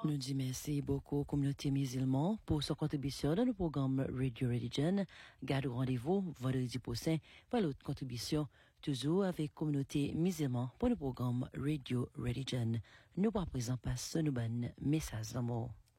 Nous disons merci beaucoup communauté musulmane pour sa contribution dans le programme Radio Religion. Gardez rendez-vous vendredi prochain pour l'autre contribution, toujours avec communauté musulmane pour le programme Radio Religion. Nous par présent passons nos bonnes messages d'amour.